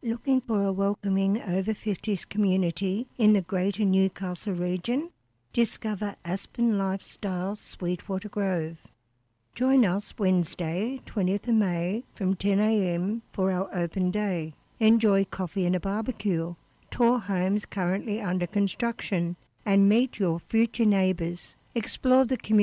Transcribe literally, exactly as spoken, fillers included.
Looking for a welcoming over fifties community in the Greater Newcastle region? Discover Aspen Lifestyle Sweetwater Grove. Join us Wednesday, twentieth of May from ten a m for our open day. Enjoy coffee and a barbecue, tour homes currently under construction, and meet your future neighbours. Explore the community